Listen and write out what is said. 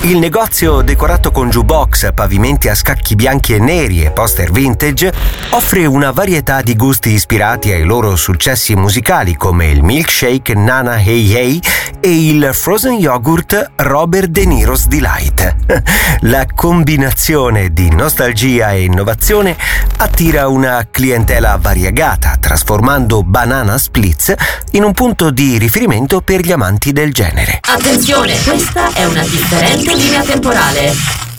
Il negozio decorato con jukebox, pavimenti a scacchi bianchi e neri e poster vintage offre una varietà di gusti ispirati ai loro successi musicali come il milkshake Nana Hey Hey e il frozen yogurt Robert De Niro's Delight. La combinazione di nostalgia e innovazione attira una clientela variegata, trasformando Banana Splits in un punto di riferimento per gli amanti del genere. Attenzione, questa è una differente linea temporale.